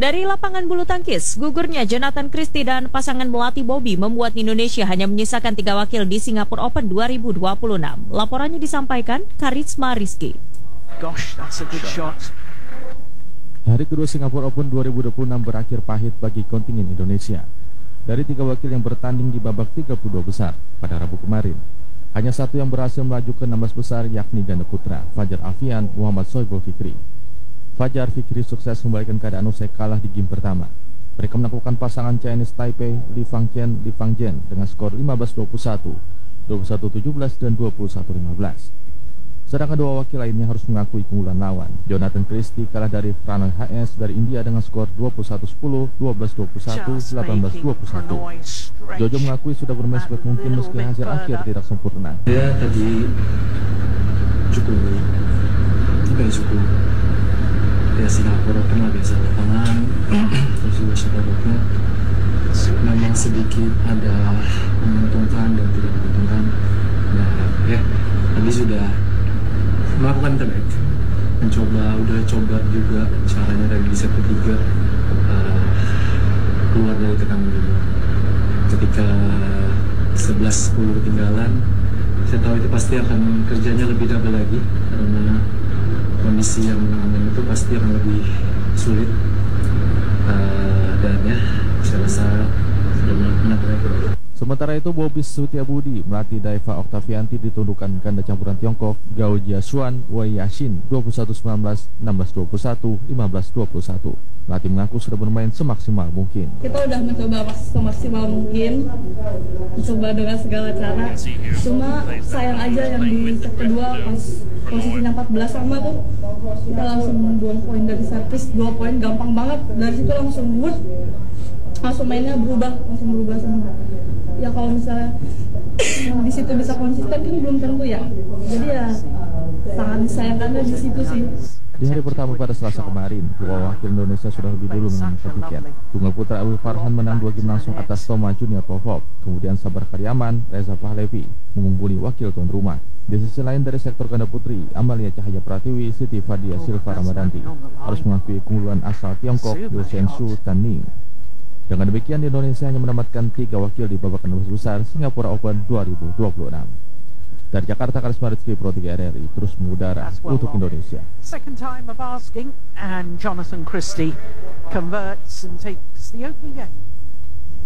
Dari lapangan bulu tangkis, gugurnya Jonathan Christie dan pasangan melati Bobby membuat Indonesia hanya menyisakan 3 wakil di Singapore Open 2026. Laporannya disampaikan Karisma Rizky. Gosh, that's a good shot. Hari kedua Singapore Open 2026 berakhir pahit bagi kontingen Indonesia. Dari 3 wakil yang bertanding di babak 32 besar pada Rabu kemarin, hanya satu yang berhasil melaju ke 16 besar, yakni ganda putra Fajar Alfian Muhammad Sohibul Fikri. Fajar Fikri sukses membalikan keadaan usai kalah di game pertama. Mereka menaklukkan pasangan Chinese Taipei Li Fangqian Li Fangjian dengan skor 15-21, 21-17 dan 21-15. Sedangkan 2 wakil lainnya harus mengakui keunggulan lawan. Jonathan Christie kalah dari Pranoy HS dari India dengan skor 21-10, 12-21, 18-21. Jojo mengakui sudah bermain sebaik mungkin meski hasil akhir tidak sempurna. Dia tadi cukup ya Singapura Open lah, biasa lapangan terus juga shuttle memang sedikit ada menguntungkan dan tidak menguntungkan. Nah ya tadi sudah melakukan terbaik, udah coba juga caranya dari di set ketiga keluar dari tekanan juga. Ketika 11-10 ketinggalan, saya tahu itu pasti akan kerjanya lebih double lagi karena kondisi yang aman itu pasti akan lebih sulit, dan ya saya rasa sudah menang. Sementara itu, Bobby Sutiabudi melatih Daiva Oktavianti ditundukkan ganda campuran Tiongkok Gao Jiasuan Wei Yashin 21-19, 16-21, 15-21. Pelatih mengaku sudah bermain semaksimal mungkin. Kita udah mencoba semaksimal mungkin, mencoba dengan segala cara. Cuma sayang aja yang di set kedua pas posisinya 14 sama tuh, kita langsung buang poin dari servis, 2 poin gampang banget. Dari situ langsung mainnya berubah semua. Ya kalau misalnya di situ bisa konsisten kan belum tentu ya. Jadi ya sangat disayangkannya di situ sih. Di hari pertama pada Selasa kemarin, 2 wakil Indonesia sudah lebih dulu mengambil tiket. Tunggal putra Abdul Farhan menang 2 game langsung atas Toma Junior Popov. Kemudian Sabar Karyaman, Reza Pahlevi mengungguli wakil tuan rumah. Di sisi lain dari sektor ganda putri, Amalia Cahaya Pratiwi, Siti Fadia Silva Ramadanti harus mengakui keunggulan asal Tiongkok Liu Shensu Tanning. Dengan demikian, Indonesia hanya mendapatkan 3 wakil di babak 16 besar Singapura Open 2026. Dari Jakarta, Karisma Rizky, Pro 3 RRI terus mengudara untuk Indonesia. Second time of asking, and Jonathan Christie converts and takes the opening game.